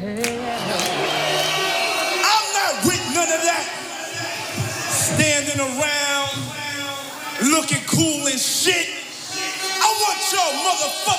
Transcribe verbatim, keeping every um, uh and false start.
I'm not with none of that. Standing around, looking cool and shit. I want y'all motherfuckers